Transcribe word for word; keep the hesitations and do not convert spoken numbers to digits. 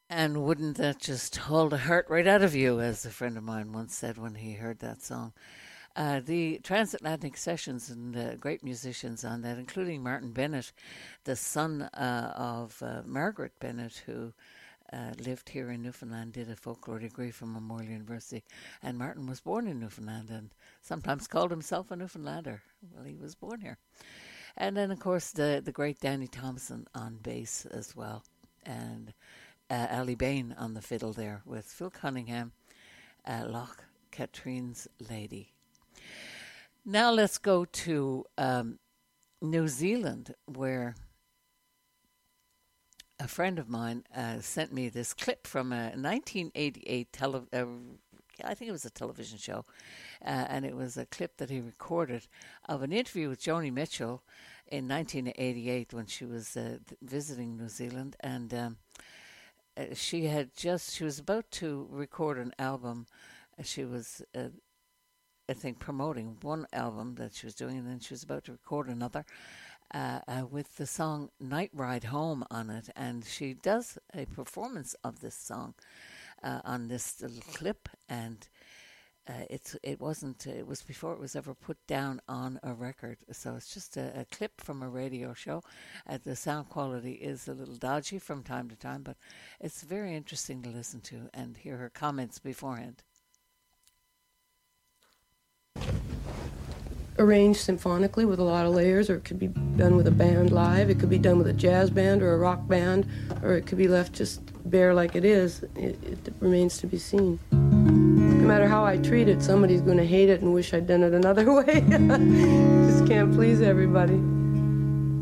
And wouldn't that just hold a hurt right out of you, as a friend of mine once said when he heard that song. Uh, the Transatlantic Sessions and uh, great musicians on that, including Martin Bennett, the son uh, of uh, Margaret Bennett, who uh, lived here in Newfoundland, did a folklore degree from Memorial University. And Martin was born in Newfoundland and sometimes called himself a Newfoundlander. Well, he was born here. And then, of course, the, the great Danny Thompson on bass as well. And uh, Ali Bain on the fiddle there with Phil Cunningham, uh, Loch Katrine's Lady. Now let's go to um, New Zealand, where a friend of mine uh, sent me this clip from a nineteen eighty-eight tele- uh, I think it was a television show, uh, and it was a clip that he recorded of an interview with Joni Mitchell in nineteen eighty-eight when she was uh, visiting New Zealand, and um, uh, she had just she was about to record an album. She was uh, I think, promoting one album that she was doing, and then she was about to record another uh, uh, with the song Night Ride Home on it. And she does a performance of this song uh, on this little clip, and uh, it's it wasn't, it was before it was ever put down on a record. So it's just a, a clip from a radio show. Uh, the sound quality is a little dodgy from time to time, but it's very interesting to listen to and hear her comments beforehand. Arranged symphonically with a lot of layers, or it could be done with a band live, it could be done with a jazz band or a rock band, or it could be left just bare like it is. It, it remains to be seen. No matter how I treat it, somebody's going to hate it and wish I'd done it another way. Just can't please everybody.